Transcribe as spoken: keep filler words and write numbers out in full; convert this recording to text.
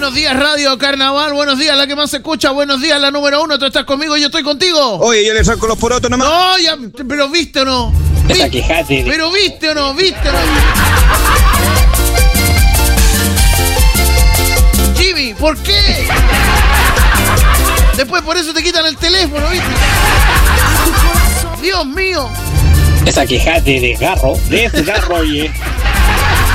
Buenos días, Radio Carnaval. Buenos días, la que más se escucha. Buenos días, la número uno. Tú estás conmigo, yo estoy contigo. Oye, yo le saco los porotos nomás. No, ya, pero viste o no. Esa quejate. Pero viste o no, viste o no. Jimmy, ¿por qué? Después por eso te quitan el teléfono, ¿viste? Dios mío. Esa quejate de desgarro, desgarro, oye.